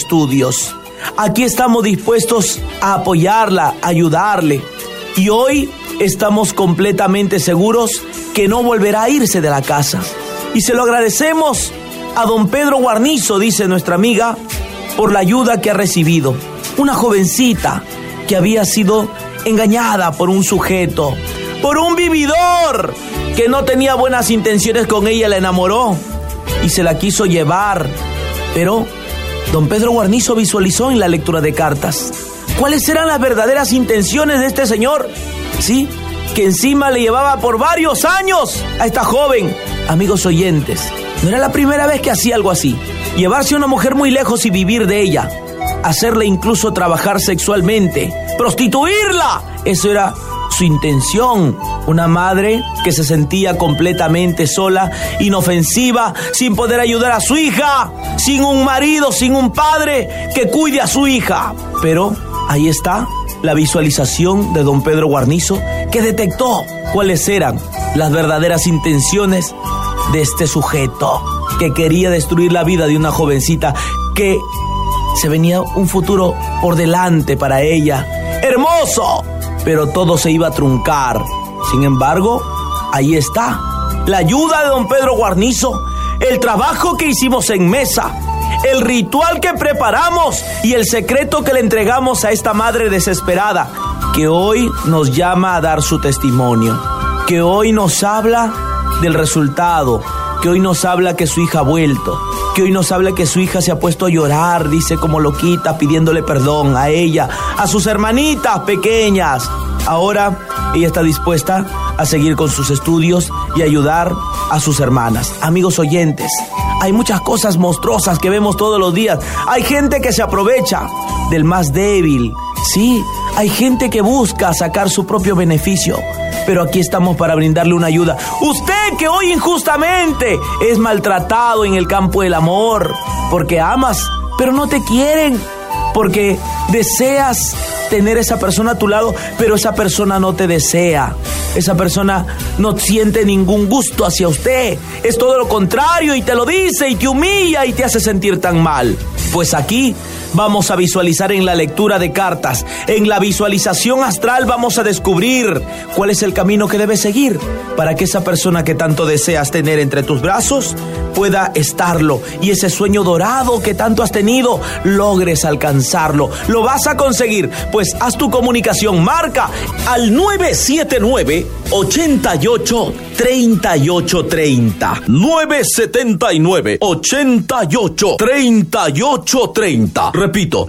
estudios. Aquí estamos dispuestos a apoyarla, a ayudarle. Y hoy estamos completamente seguros que no volverá a irse de la casa. Y se lo agradecemos a don Pedro Guarnizo, dice nuestra amiga, por la ayuda que ha recibido. Una jovencita que había sido engañada por un sujeto, por un vividor que no tenía buenas intenciones con ella, la enamoró y se la quiso llevar. Pero don Pedro Guarnizo visualizó en la lectura de cartas cuáles eran las verdaderas intenciones de este señor, ¿sí? Que encima le llevaba por varios años a esta joven. Amigos oyentes, no era la primera vez que hacía algo así. Llevarse a una mujer muy lejos y vivir de ella. Hacerle incluso trabajar sexualmente. Prostituirla. Eso era su intención. Una madre que se sentía completamente sola, inofensiva, sin poder ayudar a su hija, sin un marido, sin un padre que cuide a su hija. Pero ahí está la visualización de don Pedro Guarnizo, que detectó cuáles eran las verdaderas intenciones de este sujeto que quería destruir la vida de una jovencita que se venía un futuro por delante para ella. ¡Hermoso! Pero todo se iba a truncar. Sin embargo, ahí está la ayuda de don Pedro Guarnizo, el trabajo que hicimos en mesa, el ritual que preparamos y el secreto que le entregamos a esta madre desesperada, que hoy nos llama a dar su testimonio, que hoy nos habla del resultado, que hoy nos habla que su hija ha vuelto, que hoy nos habla que su hija se ha puesto a llorar, dice, como loquita, pidiéndole perdón a ella, a sus hermanitas pequeñas. Ahora ella está dispuesta a seguir con sus estudios y ayudar a sus hermanas. Amigos oyentes, hay muchas cosas monstruosas que vemos todos los días. Hay gente que se aprovecha del más débil, sí, hay gente que busca sacar su propio beneficio. Pero aquí estamos para brindarle una ayuda. Usted que hoy injustamente es maltratado en el campo del amor, porque amas, pero no te quieren, porque deseas tener esa persona a tu lado, pero esa persona no te desea. Esa persona no siente ningún gusto hacia usted. Es todo lo contrario y te lo dice y te humilla y te hace sentir tan mal. Pues aquí vamos a visualizar en la lectura de cartas, en la visualización astral vamos a descubrir cuál es el camino que debes seguir para que esa persona que tanto deseas tener entre tus brazos pueda estarlo y ese sueño dorado que tanto has tenido logres alcanzarlo. Lo vas a conseguir, pues haz tu comunicación, marca al 979-88-3830 979-88-3830. Repito,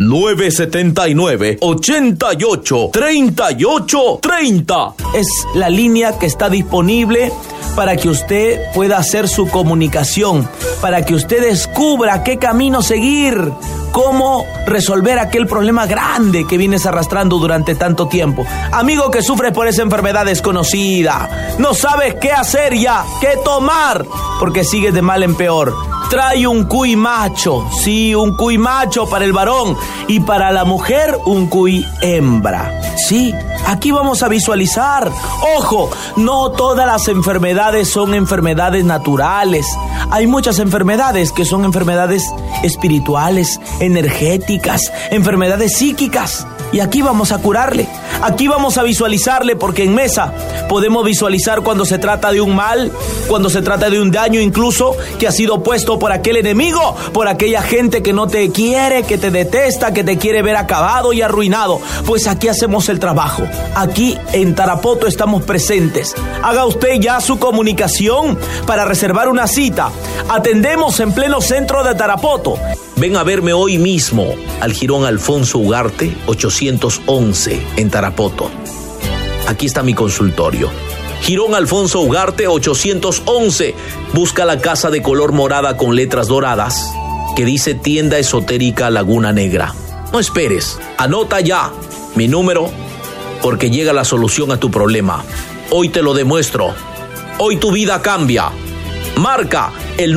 979-88-3830. Es la línea que está disponible para que usted pueda hacer su comunicación, para que usted descubra qué camino seguir, cómo resolver aquel problema grande que vienes arrastrando durante tanto tiempo. Amigo que sufres por esa enfermedad desconocida, no sabes qué hacer ya, qué tomar, porque sigues de mal en peor. Trae un cuy macho, sí, un cuy macho para el varón y para la mujer un cuy hembra. Sí, aquí vamos a visualizar. Ojo, no todas las enfermedades son enfermedades naturales. Hay muchas enfermedades que son enfermedades espirituales, energéticas, enfermedades psíquicas. Y aquí vamos a curarle, aquí vamos a visualizarle, porque en mesa podemos visualizar cuando se trata de un mal, cuando se trata de un daño incluso que ha sido puesto por aquel enemigo, por aquella gente que no te quiere, que te detesta, que te quiere ver acabado y arruinado. Pues aquí hacemos el trabajo, aquí en Tarapoto estamos presentes. Haga usted ya su comunicación para reservar una cita. Atendemos en pleno centro de Tarapoto. Ven a verme hoy mismo al Jirón Alfonso Ugarte 811 en Tarapoto. Aquí está mi consultorio. Jirón Alfonso Ugarte 811. Busca la casa de color morada con letras doradas que dice Tienda Esotérica Laguna Negra. No esperes, anota ya mi número porque llega la solución a tu problema. Hoy te lo demuestro. Hoy tu vida cambia. Marca el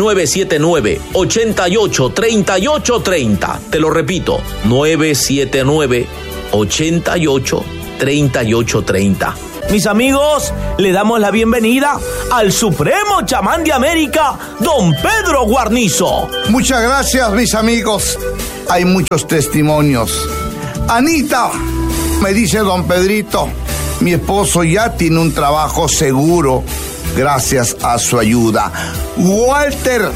979-88-3830. Te lo repito, 979-88-3830. Mis amigos, le damos la bienvenida al Supremo Chamán de América, don Pedro Guarnizo. Muchas gracias, mis amigos. hay muchos testimonios. Anita, me dice don Pedrito, mi esposo ya tiene un trabajo seguro gracias a su ayuda. Walter,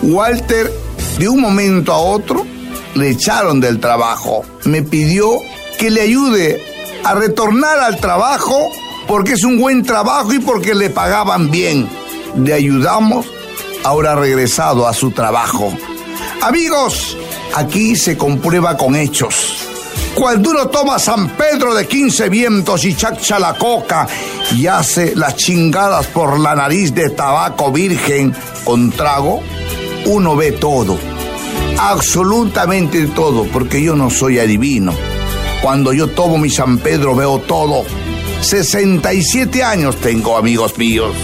de un momento a otro le echaron del trabajo. Me pidió que le ayude a retornar al trabajo porque es un buen trabajo y porque le pagaban bien. Le ayudamos, ahora ha regresado a su trabajo. Amigos, aquí se comprueba con hechos. Cuando uno toma San Pedro de 15 vientos y chacha la coca y hace las chingadas por la nariz de tabaco virgen con trago, uno ve todo, absolutamente todo, porque yo no soy adivino. Cuando yo tomo mi San Pedro veo todo. 67 años tengo, amigos míos.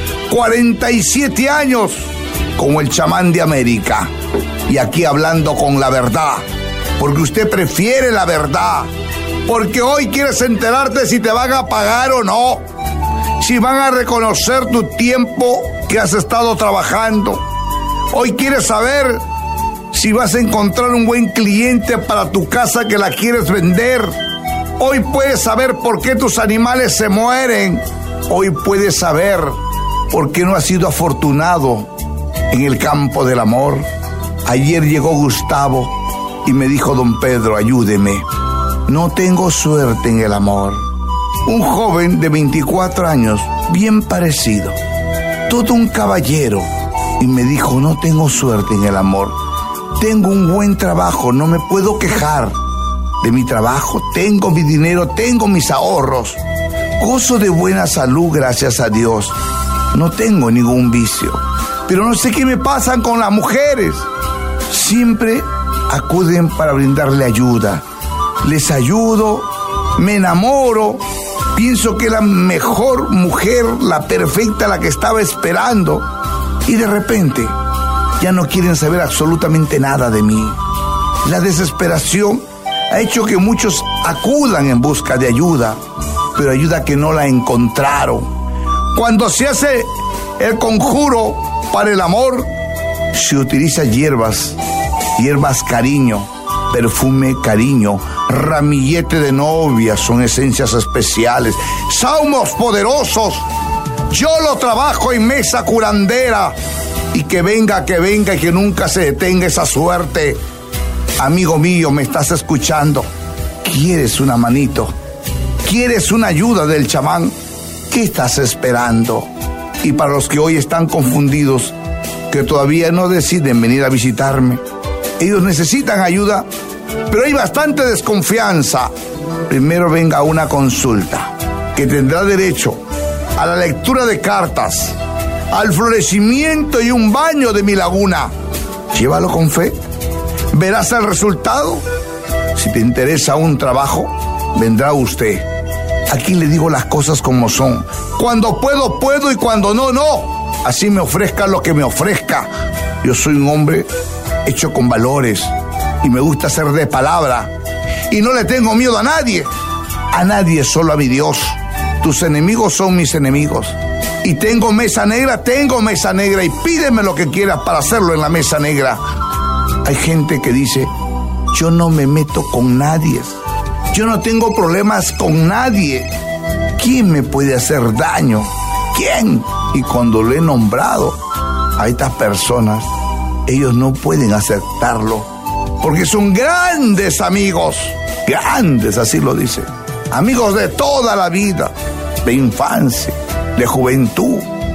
47 años como el chamán de América. Y aquí hablando con la verdad, porque usted prefiere la verdad, porque hoy quieres enterarte si te van a pagar o no, si van a reconocer tu tiempo que has estado trabajando. Hoy quieres saber si vas a encontrar un buen cliente para tu casa que la quieres vender. Hoy puedes saber por qué tus animales se mueren. Hoy puedes saber por qué no has sido afortunado en el campo del amor. Ayer llegó Gustavo y me dijo: don Pedro, ayúdeme, no tengo suerte en el amor. Un joven de 24 años, bien parecido, todo un caballero, y me dijo: no tengo suerte en el amor. Tengo un buen trabajo, no me puedo quejar de mi trabajo, tengo mi dinero, tengo mis ahorros, gozo de buena salud, gracias a Dios, no tengo ningún vicio, pero no sé qué me pasan con las mujeres. Siempre acuden para brindarle ayuda, les ayudo, me enamoro, pienso que la mejor mujer, la perfecta, la que estaba esperando, y de repente ya no quieren saber absolutamente nada de mí. La desesperación ha hecho que muchos acudan en busca de ayuda, pero ayuda que no la encontraron. Cuando se hace el conjuro para el amor, se utiliza hierbas cariño, perfume cariño, ramillete de novia, son esencias especiales, sahumos poderosos. Yo lo trabajo en mesa curandera, y que venga y que nunca se detenga esa suerte. Amigo mío, me estás escuchando, ¿quieres una manito? ¿Quieres una ayuda del chamán? ¿Qué estás esperando? Y para los que hoy están confundidos, que todavía no deciden venir a visitarme, ellos necesitan ayuda, pero hay bastante desconfianza. Primero venga a una consulta, que tendrá derecho a la lectura de cartas, al florecimiento y un baño de mi laguna. Llévalo con fe, verás el resultado. Si te interesa un trabajo, vendrá usted. Aquí le digo las cosas como son. Cuando puedo, puedo, y cuando no, no. Así me ofrezca lo que me ofrezca. Yo soy un hombre hecho con valores y me gusta ser de palabra. Y no le tengo miedo a nadie, solo a mi Dios. Tus enemigos son mis enemigos. Y tengo mesa negra, y pídeme lo que quieras para hacerlo en la mesa negra. Hay gente que dice: yo no me meto con nadie, yo no tengo problemas con nadie. ¿Quién me puede hacer daño? ¿Quién? Y cuando lo he nombrado a estas personas, ellos no pueden aceptarlo, porque son grandes amigos, grandes, así lo dice, amigos de toda la vida, de infancia, de juventud.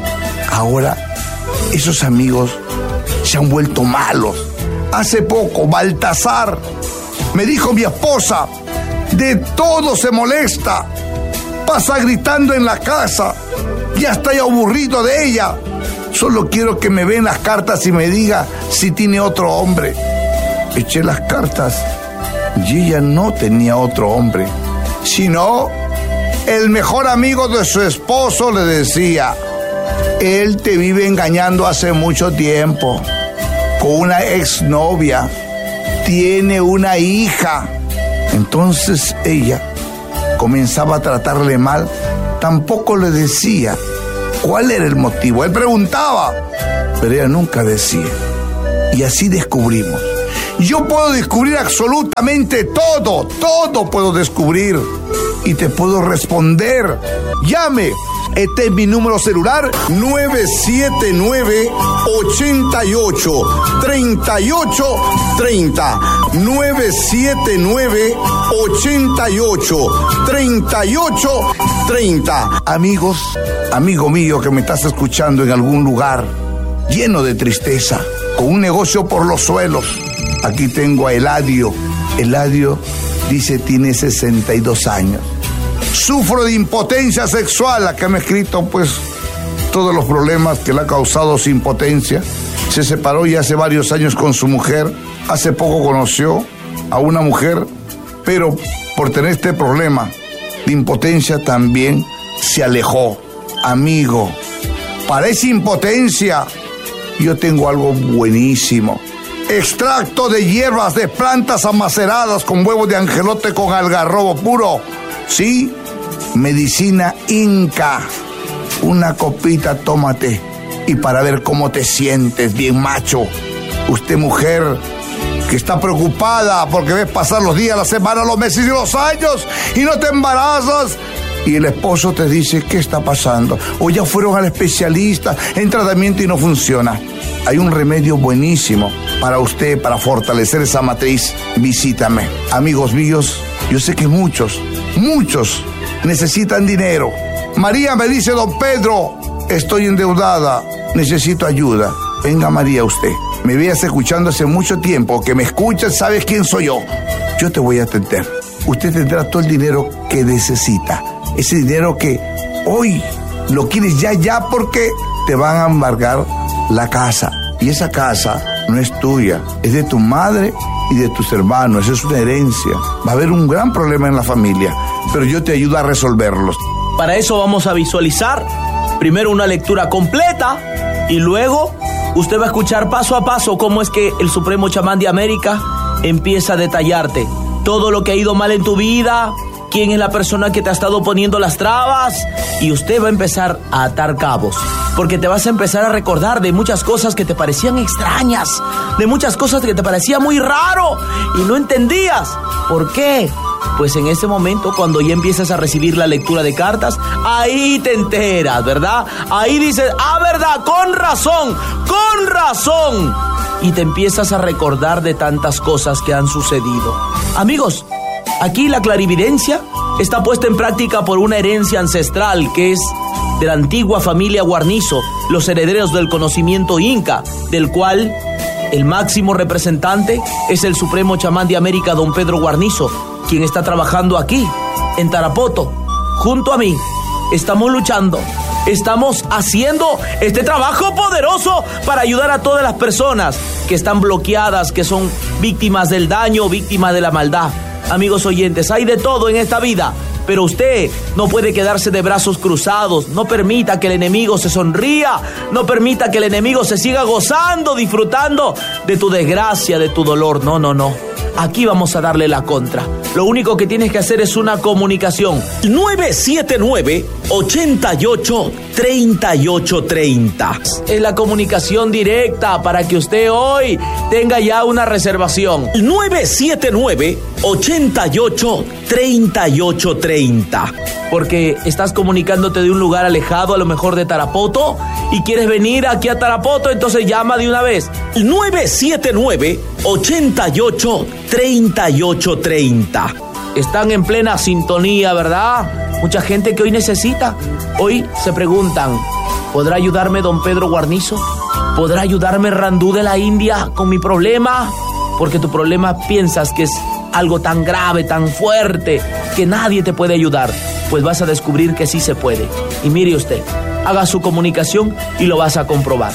Ahora esos amigos se han vuelto malos. Hace poco Baltasar me dijo: mi esposa de todo se molesta, pasa gritando en la casa, ya estoy aburrido de ella, solo quiero que me vean las cartas y me diga si tiene otro hombre. Eché las cartas y ella no tenía otro hombre, sino el mejor amigo de su esposo le decía: él te vive engañando hace mucho tiempo con una exnovia, tiene una hija. Entonces ella comenzaba a tratarle mal, tampoco le decía cuál era el motivo. Él preguntaba, pero ella nunca decía. Y así descubrimos Yo puedo descubrir absolutamente todo puedo descubrir y te puedo responder. Llame. Este es mi número celular, 979-88-3830. 979-88-3830. Amigos, amigo mío que me estás escuchando en algún lugar lleno de tristeza, con un negocio por los suelos. Aquí tengo a Eladio. Eladio dice tiene 62 años. Sufro de impotencia sexual. La que me ha escrito pues todos los problemas que le ha causado su impotencia. Se separó ya hace varios años con su mujer. Hace poco conoció a una mujer, pero por tener este problema de impotencia también se alejó. Amigo, para esa impotencia yo tengo algo buenísimo. Extracto de hierbas de plantas amaceradas con huevos de angelote con algarrobo puro. ¿Sí? Medicina Inca. Una copita, tómate. Y para ver cómo te sientes, bien macho. Usted, mujer, que está preocupada porque ves pasar los días, las semanas, los meses y los años y no te embarazas. Y el esposo te dice, ¿qué está pasando? O ya fueron al especialista en tratamiento y no funciona. Hay un remedio buenísimo para usted, para fortalecer esa matriz. Visítame. Amigos míos, yo sé que muchos necesitan dinero. María me dice, don Pedro, estoy endeudada, necesito ayuda. Venga, María, usted. Me veas escuchando hace mucho tiempo, que me escuchas, sabes quién soy yo. Yo te voy a atender. Usted tendrá todo el dinero que necesita. Ese dinero que hoy lo quieres ya porque te van a embargar la casa. Y esa casa no es tuya, es de tu madre y de tus hermanos. Es una herencia. Va a haber un gran problema en la familia, pero yo te ayudo a resolverlos. Para eso vamos a visualizar primero una lectura completa y luego usted va a escuchar paso a paso cómo es que el Supremo Chamán de América empieza a detallarte todo lo que ha ido mal en tu vida, quién es la persona que te ha estado poniendo las trabas, y usted va a empezar a atar cabos, porque te vas a empezar a recordar de muchas cosas que te parecían extrañas, de muchas cosas que te parecía muy raro y no entendías. ¿Por qué? Pues en ese momento, cuando ya empiezas a recibir la lectura de cartas, ahí te enteras, ¿verdad? Ahí dices, verdad, con razón. Y te empiezas a recordar de tantas cosas que han sucedido. Amigos, aquí la clarividencia está puesta en práctica por una herencia ancestral que es de la antigua familia Guarnizo, los herederos del conocimiento inca, del cual el máximo representante es el Supremo Chamán de América, don Pedro Guarnizo, quien está trabajando aquí, en Tarapoto, junto a mí. Estamos luchando, estamos haciendo este trabajo poderoso para ayudar a todas las personas que están bloqueadas, que son víctimas del daño, víctimas de la maldad. Amigos oyentes, hay de todo en esta vida, pero usted no puede quedarse de brazos cruzados. No permita que el enemigo se sonría, no permita que el enemigo se siga gozando, disfrutando de tu desgracia, de tu dolor. No. Aquí vamos a darle la contra. Lo único que tienes que hacer es una comunicación. 979-88-3830. Es la comunicación directa para que usted hoy tenga ya una reservación. 979-88-3830. Porque estás comunicándote de un lugar alejado, a lo mejor de Tarapoto, y quieres venir aquí a Tarapoto, entonces llama de una vez. 979-88-3830. Están en plena sintonía, ¿verdad? Mucha gente que hoy necesita. Hoy se preguntan, ¿podrá ayudarme don Pedro Guarnizo? ¿Podrá ayudarme Randú de la India con mi problema? Porque tu problema piensas que es algo tan grave, tan fuerte, que nadie te puede ayudar. Pues vas a descubrir que sí se puede. Y mire usted, haga su comunicación y lo vas a comprobar.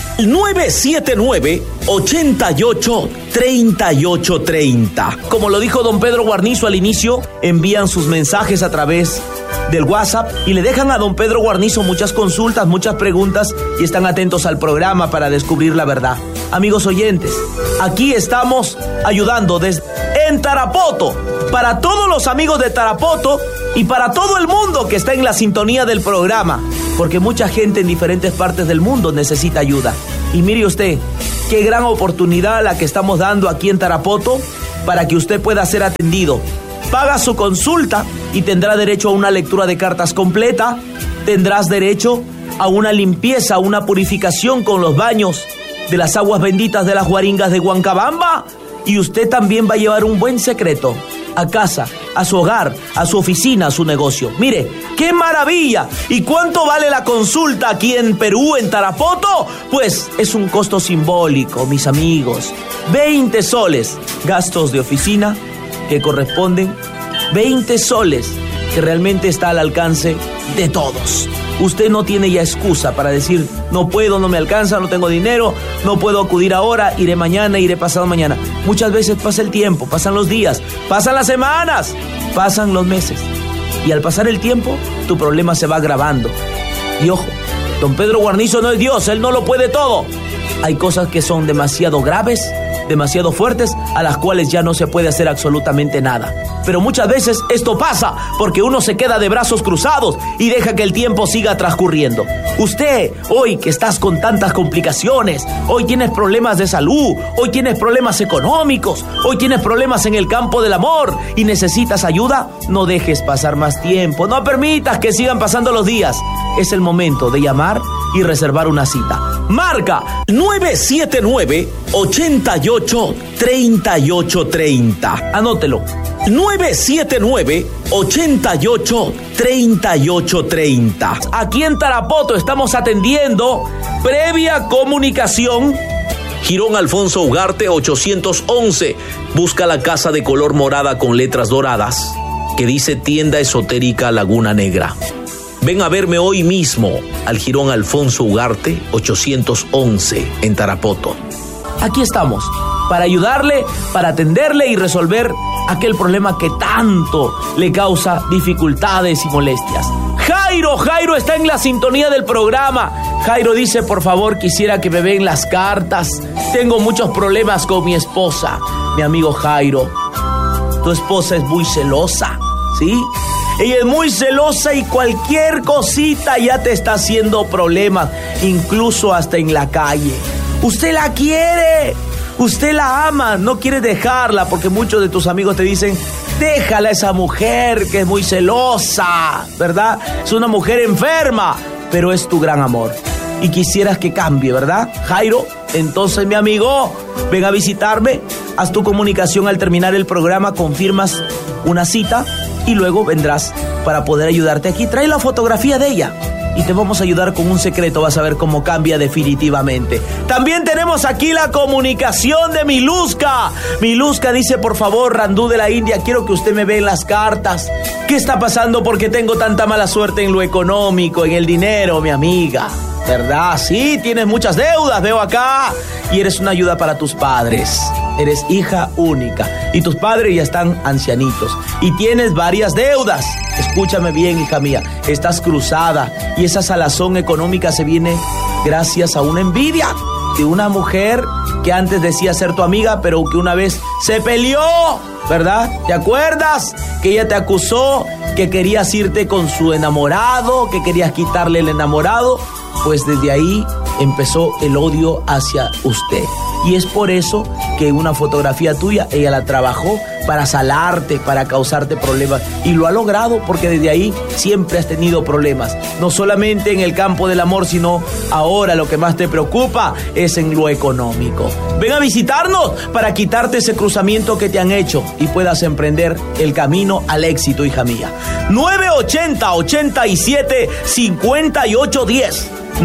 979-88-3830. Como lo dijo don Pedro Guarnizo al inicio, envían sus mensajes a través del WhatsApp y le dejan a don Pedro Guarnizo muchas consultas, muchas preguntas, y están atentos al programa para descubrir la verdad. Amigos oyentes, aquí estamos ayudando desde en Tarapoto, para todos los amigos de Tarapoto y para todo el mundo que está en la sintonía del programa, porque mucha gente en diferentes partes del mundo necesita ayuda. Y mire usted, qué gran oportunidad la que estamos dando aquí en Tarapoto para que usted pueda ser atendido. Paga su consulta y tendrá derecho a una lectura de cartas completa. Tendrás derecho a una limpieza, a una purificación con los baños de las aguas benditas de las Guaringas de Huancabamba. Y usted también va a llevar un buen secreto a casa, a su hogar, a su oficina, a su negocio. Mire, ¡qué maravilla! ¿Y cuánto vale la consulta aquí en Perú, en Tarapoto? Pues es un costo simbólico, mis amigos. 20 soles, gastos de oficina que corresponden 20 soles, que realmente está al alcance de todos. Usted no tiene ya excusa para decir, no puedo, no me alcanza, no tengo dinero, no puedo acudir ahora, iré mañana, iré pasado mañana. Muchas veces pasa el tiempo, pasan los días, pasan las semanas, pasan los meses. Y al pasar el tiempo, tu problema se va agravando. Y ojo, don Pedro Guarnizo no es Dios, él no lo puede todo. Hay cosas que son demasiado graves, demasiado fuertes, a las cuales ya no se puede hacer absolutamente nada. Pero muchas veces esto pasa porque uno se queda de brazos cruzados y deja que el tiempo siga transcurriendo. Usted, hoy que estás con tantas complicaciones, hoy tienes problemas de salud, hoy tienes problemas económicos, hoy tienes problemas en el campo del amor y necesitas ayuda, no dejes pasar más tiempo, no permitas que sigan pasando los días. Es el momento de llamar y reservar una cita. Marca 979-88-3830. Anótelo. 979-88-3830. Aquí en Tarapoto estamos atendiendo previa comunicación. Jirón Alfonso Ugarte 811. Busca la casa de color morada con letras doradas que dice Tienda Esotérica Laguna Negra. Ven a verme hoy mismo al Jirón Alfonso Ugarte 811 en Tarapoto. Aquí estamos para ayudarle, para atenderle y resolver aquel problema que tanto le causa dificultades y molestias. Jairo está en la sintonía del programa. Jairo dice, por favor, quisiera que me vean las cartas. Tengo muchos problemas con mi esposa. Mi amigo Jairo, tu esposa es muy celosa, ¿sí? Ella es muy celosa y cualquier cosita ya te está haciendo problemas, incluso hasta en la calle. Usted la quiere, usted la ama, no quiere dejarla porque muchos de tus amigos te dicen, déjala a esa mujer que es muy celosa, ¿verdad? Es una mujer enferma, pero es tu gran amor. Y quisieras que cambie, ¿verdad, Jairo? Entonces, mi amigo, ven a visitarme, haz tu comunicación al terminar el programa, confirmas una cita y luego vendrás para poder ayudarte aquí. Trae la fotografía de ella y te vamos a ayudar con un secreto. Vas a ver cómo cambia definitivamente. También tenemos aquí la comunicación de Miluska. Miluska dice, por favor, Randú de la India, quiero que usted me vea en las cartas. ¿Qué está pasando? Porque tengo tanta mala suerte en lo económico, en el dinero, mi amiga. ¿Verdad? Sí, tienes muchas deudas, veo acá. Y eres una ayuda para tus padres. Eres hija única y tus padres ya están ancianitos y tienes varias deudas. Escúchame bien, hija mía, estás cruzada y esa salazón económica se viene gracias a una envidia de una mujer que antes decía ser tu amiga, pero que una vez se peleó, ¿verdad? ¿Te acuerdas? Que ella te acusó que querías irte con su enamorado, que querías quitarle el enamorado. Pues desde ahí empezó el odio hacia usted. Y es por eso que una fotografía tuya, ella la trabajó para salarte, para causarte problemas. Y lo ha logrado porque desde ahí siempre has tenido problemas. No solamente en el campo del amor, sino ahora lo que más te preocupa es en lo económico. Ven a visitarnos para quitarte ese cruzamiento que te han hecho y puedas emprender el camino al éxito, hija mía. 980-87-5810.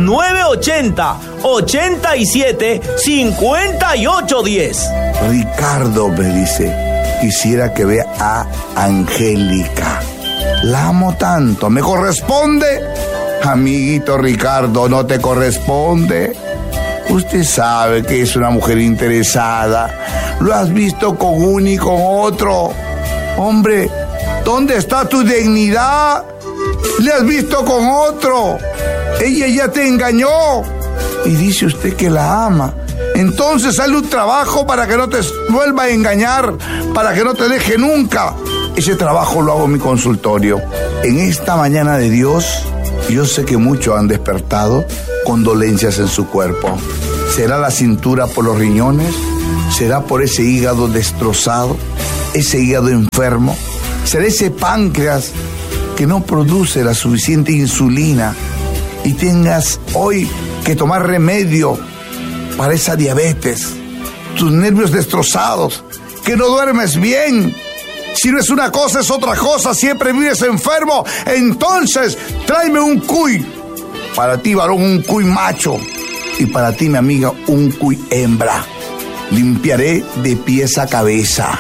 980-87-5810. Ricardo me dice, quisiera que vea a Angélica. La amo tanto, ¿me corresponde? Amiguito Ricardo, no te corresponde. Usted sabe que es una mujer interesada. Lo has visto con uno y con otro. Hombre, ¿dónde está tu dignidad? Le has visto con otro. Ella ya te engañó. Y dice usted que la ama. Entonces hazle un trabajo para que no te vuelva a engañar, para que no te deje nunca. Ese trabajo lo hago en mi consultorio. En esta mañana de Dios, yo sé que muchos han despertado con dolencias en su cuerpo. ¿Será la cintura por los riñones? ¿Será por ese hígado destrozado? ¿Ese hígado enfermo? ¿Será ese páncreas que no produce la suficiente insulina y tengas hoy que tomar remedio para esa diabetes? Tus nervios destrozados, que no duermes bien. Si no es una cosa, es otra cosa. Siempre vives enfermo. Entonces, tráeme un cuy. Para ti, varón, un cuy macho. Y para ti, mi amiga, un cuy hembra. Limpiaré de pies a cabeza.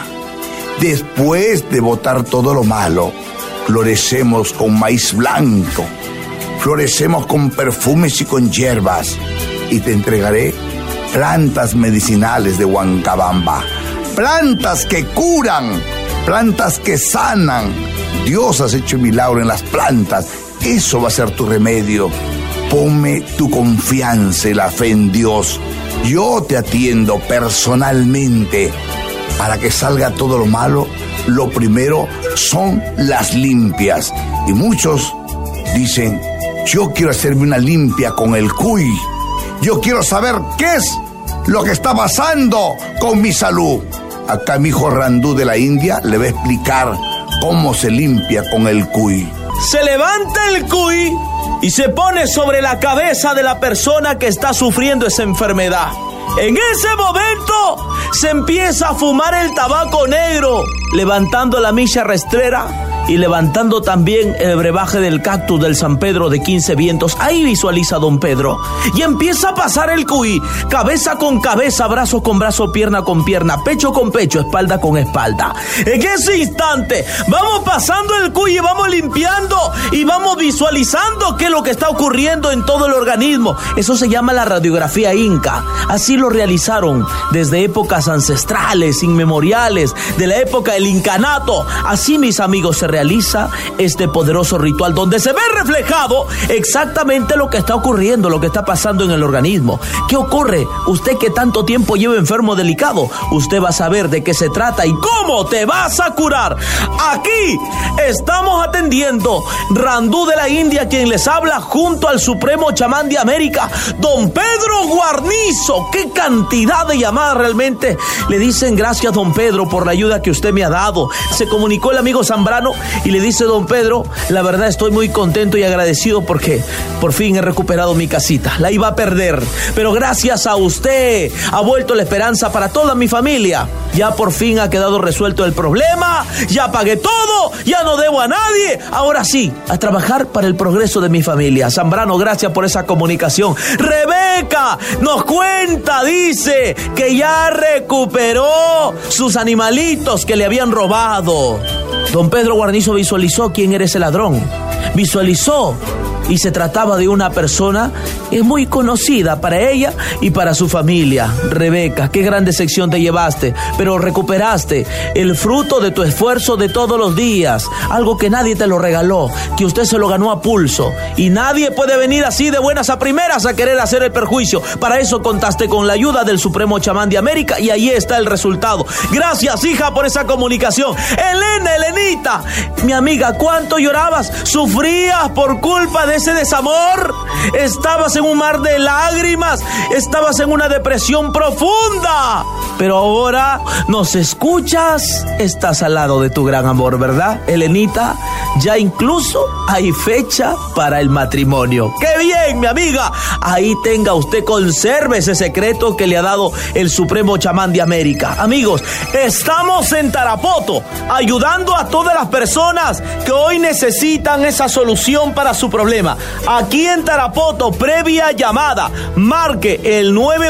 Después de botar todo lo malo, florecemos con maíz blanco. Florecemos con perfumes y con hierbas. Y te entregaré plantas medicinales de Huancabamba. Plantas que curan. Plantas que sanan. Dios has hecho milagro en las plantas. Eso va a ser tu remedio. Ponme tu confianza y la fe en Dios. Yo te atiendo personalmente. Para que salga todo lo malo, lo primero son las limpias. Y muchos dicen, yo quiero hacerme una limpia con el cuy. Yo quiero saber qué es lo que está pasando con mi salud. Acá mi hijo Randú de la India le va a explicar cómo se limpia con el cuy. Se levanta el cuy y se pone sobre la cabeza de la persona que está sufriendo esa enfermedad. En ese momento se empieza a fumar el tabaco negro, levantando la milla rastrera y levantando también el brebaje del cactus del San Pedro de 15 vientos. Ahí visualiza don Pedro. Y empieza a pasar el cuy, cabeza con cabeza, brazo con brazo, pierna con pierna, pecho con pecho, espalda con espalda. En ese instante vamos pasando el cuy y vamos limpiando y vamos visualizando qué es lo que está ocurriendo en todo el organismo. Eso se llama la radiografía inca. Así lo realizaron desde épocas ancestrales, inmemoriales, de la época del incanato. Así, mis amigos, se realiza este poderoso ritual donde se ve reflejado exactamente lo que está ocurriendo, lo que está pasando en el organismo. ¿Qué ocurre? Usted que tanto tiempo lleva enfermo delicado, usted va a saber de qué se trata y cómo te vas a curar. Aquí estamos atendiendo Randú de la India, quien les habla, junto al Supremo Chamán de América, don Pedro Guarnizo. ¡Qué cantidad de llamadas realmente! Le dicen gracias, don Pedro, por la ayuda que usted me ha dado. Se comunicó el amigo Zambrano y le dice, don Pedro, la verdad estoy muy contento y agradecido porque por fin he recuperado mi casita. La iba a perder, pero gracias a usted ha vuelto la esperanza para toda mi familia. Ya por fin ha quedado resuelto el problema, ya pagué todo, ya no debo a nadie. Ahora sí, a trabajar para el progreso de mi familia. Zambrano, gracias por esa comunicación. Rebeca nos cuenta, dice, que ya recuperó sus animalitos que le habían robado. Don Pedro Guarnizo visualizó quién era ese ladrón. Visualizó y se trataba de una persona que es muy conocida para ella y para su familia. Rebeca, qué gran decepción te llevaste, pero recuperaste el fruto de tu esfuerzo de todos los días, algo que nadie te lo regaló, que usted se lo ganó a pulso, y nadie puede venir así de buenas a primeras a querer hacer el perjuicio. Para eso contaste con la ayuda del Supremo Chamán de América y ahí está el resultado. Gracias, hija, por esa comunicación. Elenita, mi amiga, ¿cuánto llorabas? ¿Sufrías por culpa de ese desamor? Estabas en un mar de lágrimas, estabas en una depresión profunda, pero ahora nos escuchas, estás al lado de tu gran amor, ¿verdad, Elenita? Ya incluso hay fecha para el matrimonio. ¡Qué bien, mi amiga! Ahí tenga usted, conserve ese secreto que le ha dado el Supremo Chamán de América. Amigos, estamos en Tarapoto, ayudando a todas las personas que hoy necesitan esa solución para su problema. Aquí en Tarapoto, previa llamada, marque el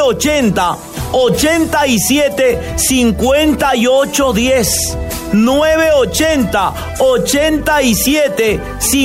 980 87 58 10. 980 87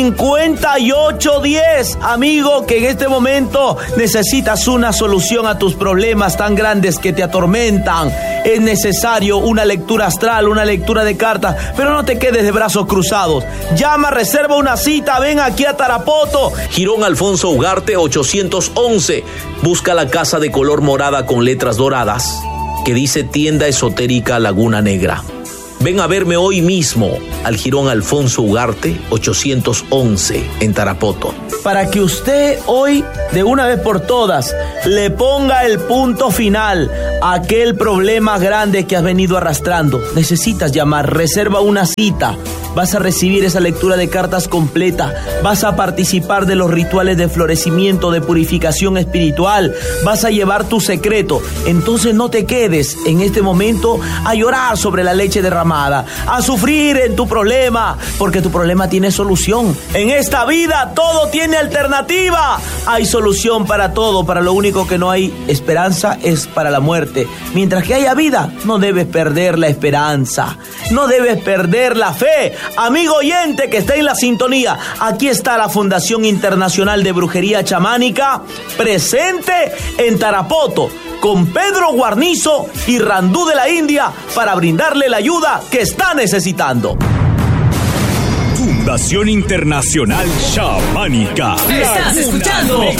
58 10. Amigo, que en este momento necesitas una solución a tus problemas tan grandes que te atormentan. Es necesario una lectura astral, una lectura de cartas, pero no te quedes de brazos cruzados. Llama, reserva una cita, ven aquí a Tarapoto. Girón Alfonso Ugarte 811. Busca la casa de color morada con letras doradas que dice Tienda Esotérica Laguna Negra. Ven a verme hoy mismo al Jirón Alfonso Ugarte, 811, en Tarapoto. Para que usted hoy, de una vez por todas, le ponga el punto final a aquel problema grande que has venido arrastrando. Necesitas llamar, reserva una cita. Vas a recibir esa lectura de cartas completa. Vas a participar de los rituales de florecimiento, de purificación espiritual. Vas a llevar tu secreto. Entonces no te quedes en este momento a llorar sobre la leche derramada, a sufrir en tu problema, porque tu problema tiene solución. En esta vida todo tiene alternativa. Hay solución para todo. Para lo único que no hay esperanza es para la muerte. Mientras que haya vida, no debes perder la esperanza. No debes perder la fe. Amigo oyente que está en la sintonía, aquí está la Fundación Internacional de Brujería Chamánica, presente en Tarapoto, con Pedro Guarnizo y Randú de la India, para brindarle la ayuda que está necesitando. Fundación Internacional Chamánica. Estás escuchando